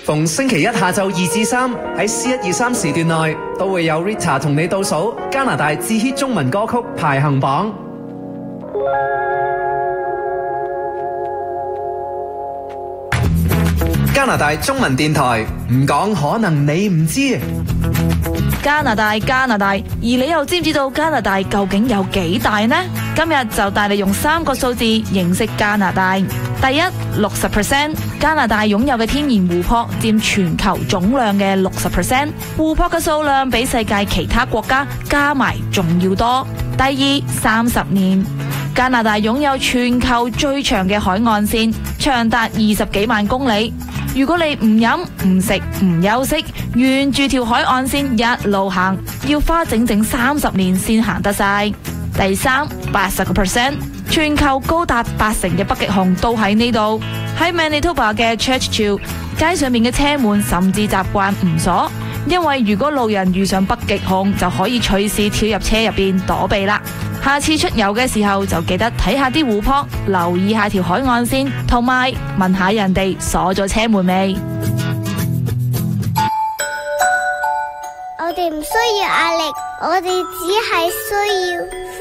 逢星期一下晝2至3喺 C123時段內，都會有 Rita 同你倒數加拿大至 hit 中文歌曲排行榜。加拿大中文電台，唔講可能你唔知。 加拿大，而你又知唔知道加拿大究竟有幾大呢？今日就帶你用3個數字認識加拿大。第一，60%，加拿大擁有嘅天然湖泊佔全球總量嘅60%，湖泊嘅數量比世界其他國家加埋仲要多。第二，30年，加拿大擁有全球最長嘅海岸線，長達20幾萬公里。如果你唔飲唔食唔休息，沿住條海岸線一路行，要花整整30年先行得晒。第三，80%，全球高達80%嘅北極熊都喺呢度。喺 Manitoba 嘅 Churchill 街上面嘅車門甚至習慣唔鎖，因為如果路人遇上北極熊，就可以隨時跳入車入邊躲避啦。下次出遊嘅時候就記得睇下啲湖泊，留意下條海岸線，同埋問下人哋鎖咗車門未。 我哋唔需要壓力，我哋只係需要